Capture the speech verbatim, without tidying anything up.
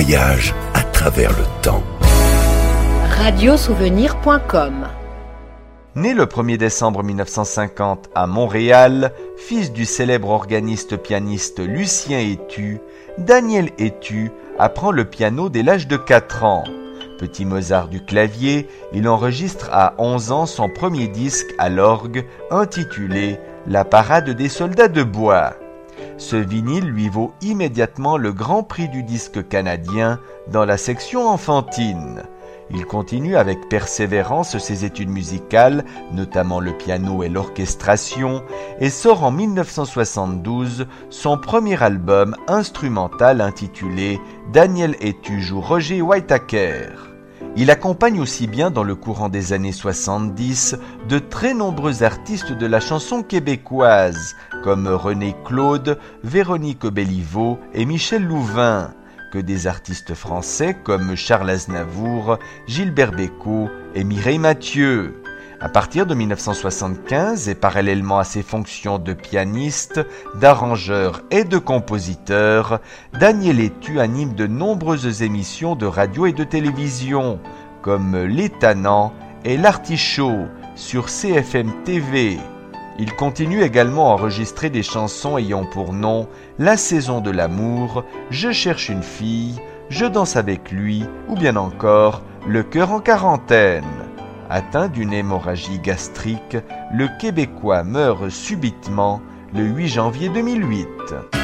voyage à travers le temps. radio souvenir point com. Né le premier décembre mille neuf cent cinquante à Montréal, fils du célèbre organiste-pianiste Lucien Hétu, Daniel Hétu apprend le piano dès l'âge de quatre ans. Petit Mozart du clavier, il enregistre à onze ans son premier disque à l'orgue intitulé « La parade des soldats de bois ». Ce vinyle lui vaut immédiatement le Grand Prix du disque canadien dans la section enfantine. Il continue avec persévérance ses études musicales, notamment le piano et l'orchestration, et sort en mille neuf cent soixante-douze son premier album instrumental intitulé « Daniel Hétu joue Roger Whittaker ». Il accompagne aussi bien dans le courant des années soixante-dix de très nombreux artistes de la chanson québécoise, comme René Claude, Véronique Béliveau et Michel Louvain, que des artistes français comme Charles Aznavour, Gilbert Bécaud et Mireille Mathieu. À partir de mille neuf cent soixante-quinze, et parallèlement à ses fonctions de pianiste, d'arrangeur et de compositeur, Daniel Hétu anime de nombreuses émissions de radio et de télévision, comme Les Tannants et L'Artichaut sur C F M T V. Il continue également à enregistrer des chansons ayant pour nom La saison de l'amour, Je cherche une fille, Je danse avec lui ou bien encore Le cœur en quarantaine. Atteint d'une hémorragie gastrique, le Québécois meurt subitement le huit janvier deux mille huit.